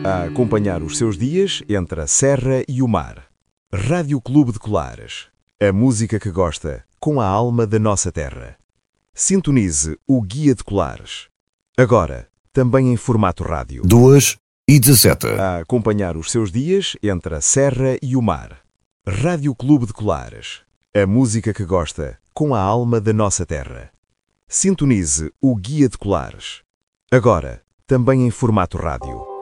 a acompanhar os seus dias entre a serra e o mar. Rádio Clube de Colares. A música que gosta, com a alma da nossa terra. Sintonize o Guia de Colares. Agora, também em formato rádio. 2:17. A acompanhar os seus dias entre a serra e o mar. Rádio Clube de Colares. A música que gosta, com a alma da nossa terra. Sintonize o Guia de Colares. Agora, também em formato rádio.